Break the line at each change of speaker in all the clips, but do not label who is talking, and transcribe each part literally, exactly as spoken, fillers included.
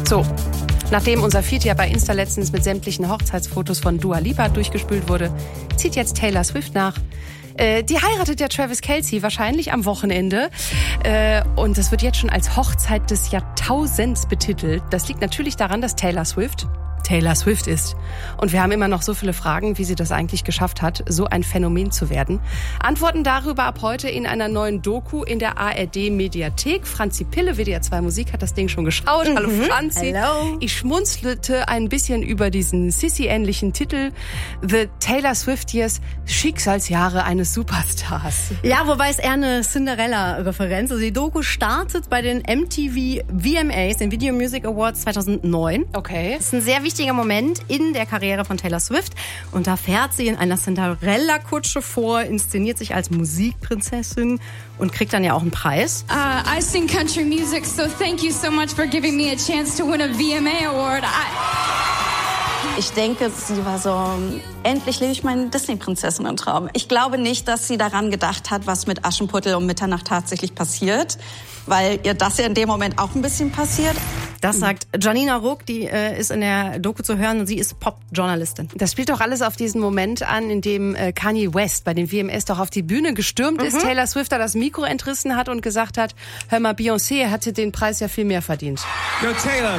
So, nachdem unser Feed ja bei Insta letztens mit sämtlichen Hochzeitsfotos von Dua Lipa durchgespült wurde, zieht jetzt Taylor Swift nach. Äh, die heiratet ja Travis Kelce wahrscheinlich am Wochenende. Äh, und das wird jetzt schon als Hochzeit des Jahrtausends betitelt. Das liegt natürlich daran, dass Taylor Swift Taylor Swift ist. Und wir haben immer noch so viele Fragen, wie sie das eigentlich geschafft hat, so ein Phänomen zu werden. Antworten darüber ab heute in einer neuen Doku in der A R D-Mediathek. Franzi Pille, W D R zwei Musik, hat das Ding schon geschaut. Mhm. Hallo Franzi.
Hello.
Ich schmunzelte ein bisschen über diesen Sissy-ähnlichen Titel. The Taylor Swift Years, Schicksalsjahre eines Superstars.
Ja, wobei es eher eine Cinderella-Referenz ist. Also die Doku startet bei den M T V V M As, den Video Music Awards zweitausendneun.
Okay.
Das ist ein sehr wichtiger Moment in der Karriere von Taylor Swift. Und da fährt sie in einer Cinderella-Kutsche vor, inszeniert sich als Musikprinzessin und kriegt dann ja auch einen Preis.
Uh, I sing country music, so thank you so much for giving me a chance to win a V M A award. I
Ich denke, sie war so, endlich lebe ich meinen Disney-Prinzessinnen-Traum. Ich glaube nicht, dass sie daran gedacht hat, was mit Aschenputtel um Mitternacht tatsächlich passiert, weil ihr das ja in dem Moment auch ein bisschen passiert.
Das sagt Janina Ruck, die äh, ist in der Doku zu hören und sie ist Pop-Journalistin.
Das spielt doch alles auf diesen Moment an, in dem äh, Kanye West bei den V M As doch auf die Bühne gestürmt
Mhm.
ist, Taylor Swift da das Mikro entrissen hat und gesagt hat, hör mal, Beyoncé hätte den Preis ja viel mehr verdient.
Yo, Taylor,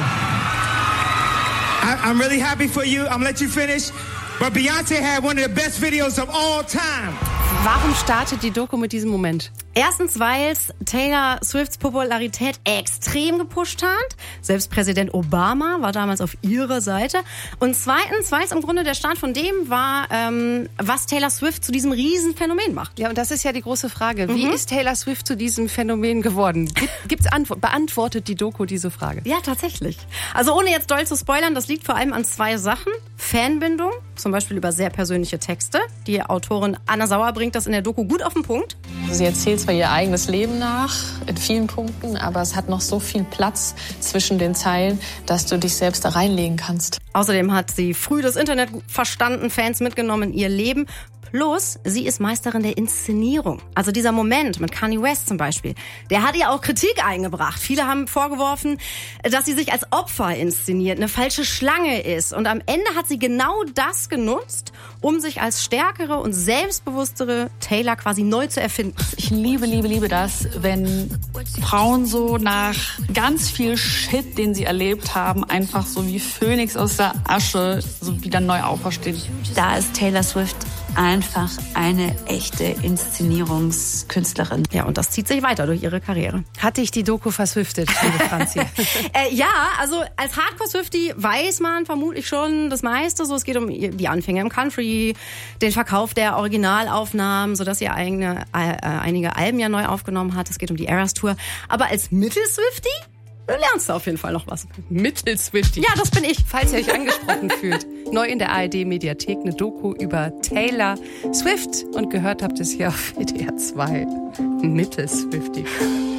I, I'm really happy for you. I'm gonna let you finish. But Beyoncé had one of the best videos of all time.
Warum startet die Doku mit diesem Moment?
Erstens, weil es Taylor Swifts Popularität extrem gepusht hat. Selbst Präsident Obama war damals auf ihrer Seite. Und zweitens, weil es im Grunde der Start von dem war, ähm, was Taylor Swift zu diesem Riesenphänomen macht.
Ja, und das ist ja die große Frage. Wie
Mhm.
ist Taylor Swift zu diesem Phänomen geworden? Gibt, gibt's Antwort? Beantwortet die Doku diese Frage?
Ja, tatsächlich. Also ohne jetzt doll zu spoilern, das liegt vor allem an zwei Sachen. Fanbindung, zum Beispiel über sehr persönliche Texte. Die Autorin Anna Sauer bringt das in der Doku gut auf den Punkt.
Sie erzählt zwar ihr eigenes Leben nach, in vielen Punkten, aber es hat noch so viel Platz zwischen den Zeilen, dass du dich selbst da reinlegen kannst.
Außerdem hat sie früh das Internet verstanden, Fans mitgenommen in ihr Leben. Plus, sie ist Meisterin der Inszenierung. Also dieser Moment mit Kanye West zum Beispiel, der hat ihr auch Kritik eingebracht. Viele haben vorgeworfen, dass sie sich als Opfer inszeniert, eine falsche Schlange ist. Und am Ende hat sie genau das genutzt, um sich als stärkere und selbstbewusstere Taylor quasi neu zu erfinden.
Ich liebe, liebe, liebe das, wenn Frauen so nach ganz viel Shit, den sie erlebt haben, einfach so wie Phönix aus der Asche so wieder neu auferstehen.
Da ist Taylor Swift einfach eine echte Inszenierungskünstlerin.
Ja, und das zieht sich weiter durch ihre Karriere.
Hat dich die Doku verswiftet, liebe Franzi?
äh, ja, also als Hardcore-Swiftie weiß man vermutlich schon das meiste. So, es geht um die Anfänge im Country, den Verkauf der Originalaufnahmen, sodass sie eigene, äh, einige Alben ja neu aufgenommen hat. Es geht um die Eras Tour. Aber als Mittel-Swiftie lernst du auf jeden Fall noch was.
Mittel-Swiftie.
Ja, das bin ich.
Falls ihr euch angesprochen fühlt, neu in der A R D-Mediathek eine Doku über Taylor Swift und gehört habt es hier auf W D R zwei. Mittel-Swiftie.